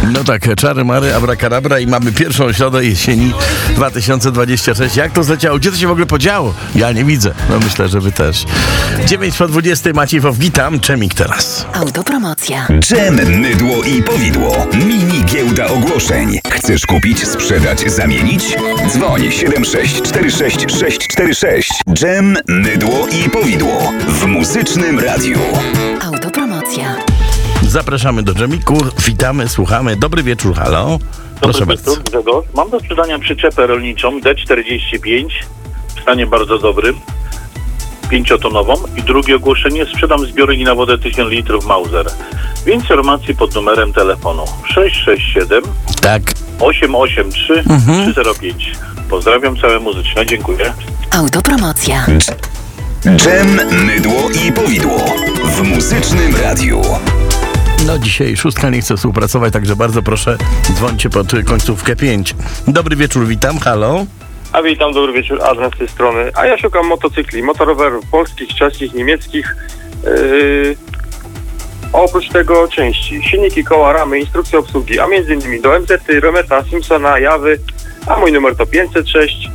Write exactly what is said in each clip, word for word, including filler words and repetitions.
No tak, czary mary, abracadabra i mamy pierwszą środę jesieni dwa tysiące dwudziestego trzeciego. Jak to zleciało? Gdzie to się w ogóle podziało? Ja nie widzę. No myślę, że wy też. dziewięć po dwudziestej, Maciej Wow, witam. Dżemik teraz. Autopromocja. Dżem, mydło i powidło. Mini giełda ogłoszeń. Chcesz kupić, sprzedać, zamienić? Dzwoń siedem sześć cztery sześć sześć cztery sześć. Dżem, mydło i powidło. W Muzycznym Radiu. Autopromocja. Zapraszamy do Dżemiku. Witamy, słuchamy. Dobry wieczór, halo. Proszę Dobry bardzo. wieczór, Grzegorz. Mam do sprzedania przyczepę rolniczą D czterdzieści pięć w stanie bardzo dobrym, pięciotonową. I drugie ogłoszenie, sprzedam zbiorniki na wodę tysiąc litrów Mauser. Więcej informacji pod numerem telefonu sześć sześć siedem Tak. osiem osiem trzy trzy zero pięć. Pozdrawiam całe muzyczne, dziękuję. Autopromocja. Dżem, mydło i powidło. W Muzycznym Radiu. No dzisiaj szóstka nie chce współpracować, także bardzo proszę, dzwońcie pod końcówkę pięć. Dobry wieczór, witam, halo. A witam, dobry wieczór, Adrian z tej strony. A ja szukam motocykli, motorowerów polskich, czeskich, niemieckich. Yy, oprócz tego części, silniki, koła, ramy, instrukcje obsługi, a między innymi do M Z, Rometa, Simpsona, Jawy, a mój numer to pięćset sześć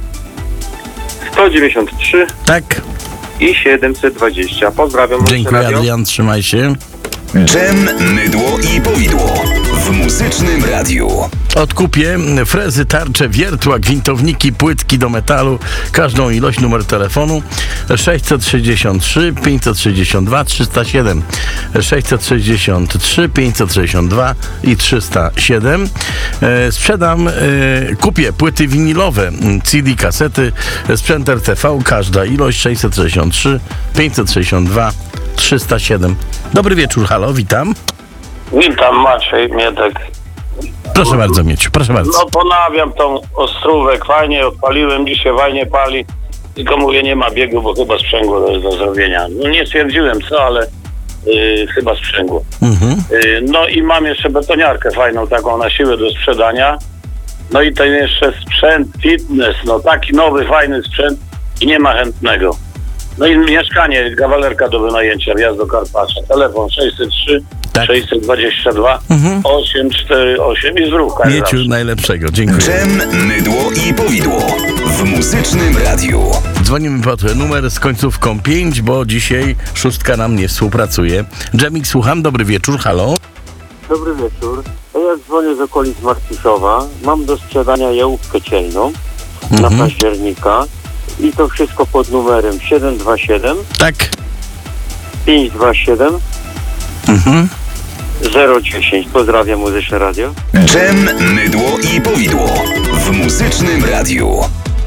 sto dziewięćdziesiąt trzy Tak. i siedemset dwadzieścia. Pozdrawiam. Dziękuję, Radio. Adrian, trzymaj się. Dżem, mydło i powidło. W Muzycznym Radiu. Odkupię frezy, tarcze, wiertła, gwintowniki, płytki do metalu, każdą ilość, numer telefonu sześćset sześćdziesiąt trzy pięćset sześćdziesiąt dwa trzysta siedem, sześćset sześćdziesiąt trzy pięćset sześćdziesiąt dwa i trzysta siedem. E, sprzedam, e, kupię płyty winilowe, C D, kasety, sprzęt R C V, każda ilość sześćset sześćdziesiąt trzy pięćset sześćdziesiąt dwa trzysta siedem. Dobry wieczór, halo, witam. Witam, Maciej Miedek. Proszę bardzo, Mieciu, proszę bardzo. No ponawiam tą Ostrówek, fajnie odpaliłem, dzisiaj fajnie pali, tylko mówię, nie ma biegu, bo chyba sprzęgło to jest do zrobienia. No nie stwierdziłem co, ale yy, chyba sprzęgło. Mhm. Yy, no i mam jeszcze betoniarkę fajną, taką na siłę do sprzedania. No i ten jeszcze sprzęt fitness, no taki nowy, fajny sprzęt i nie ma chętnego. No i mieszkanie, kawalerka do wynajęcia, wjazd do Karpacza. Telefon sześćset trzy Tak. sześćset dwadzieścia dwa Mhm. osiem cztery osiem i zrówka. Mieciu, najlepszego, dziękuję. Dżem, mydło i powidło. W Muzycznym Radiu. Dzwonimy pod numer z końcówką pięć, bo dzisiaj szóstka nam nie współpracuje. Dżemik, słucham, dobry wieczór, halo. Dobry wieczór. Ja dzwonię z okolic Marciszowa. Mam do sprzedania jałówkę cielną na Mhm. października i to wszystko pod numerem siedem dwa siedem Tak. pięć dwa siedem Mhm. zero dziesięć. Pozdrawiam, Muzyczne Radio. Dżem, mydło i powidło. W Muzycznym Radiu.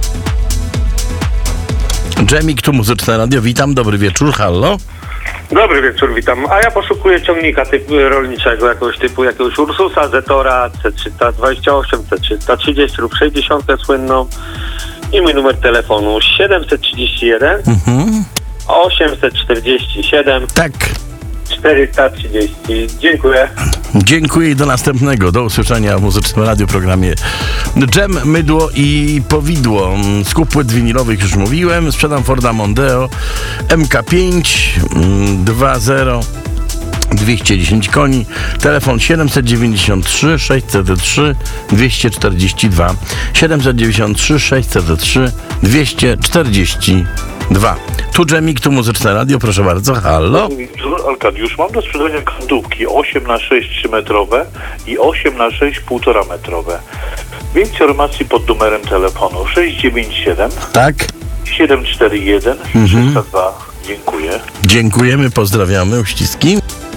Dżemik, tu Muzyczne Radio, witam, dobry wieczór, halo. Dobry wieczór, witam. A ja poszukuję ciągnika typu rolniczego, jakiegoś typu jakiegoś Ursusa, Zetora, C trzysta dwadzieścia osiem, C trzysta trzydzieści lub sześćdziesiąt słynną. I mój numer telefonu siedemset trzydzieści jeden Mhm. osiemset czterdzieści siedem Tak. czterysta trzydzieści. Dziękuję. Dziękuję i do następnego. Do usłyszenia w Muzycznym Radio programie Dżem, mydło i powidło. Skup płyt winilowych już mówiłem. Sprzedam Forda Mondeo M K pięć dwa zero dwieście dziesięć koni. Telefon siedemset dziewięćdziesiąt trzy sześćset trzy dwieście czterdzieści dwa. siedemset dziewięćdziesiąt trzy sześćset trzy dwieście czterdzieści dwa. Tu Dżemik, tu Muzyczne Radio, proszę bardzo, halo. Arkadiusz, mam do sprzedania kantówki osiem na sześć trzy metrowe i osiem na sześć półtora metrowe. Więcej informacji pod numerem telefonu sześć dziewięć siedem Tak. siedem cztery jeden trzysta dwa. Dziękuję. Dziękujemy, pozdrawiamy, uściski.